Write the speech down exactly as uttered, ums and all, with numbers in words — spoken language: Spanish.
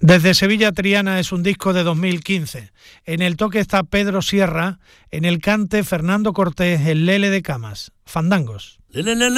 Desde Sevilla Triana es un disco de dos mil quince. En el toque está Pedro Sierra, en el cante Fernando Cortés, el Lele de Camas. Fandangos.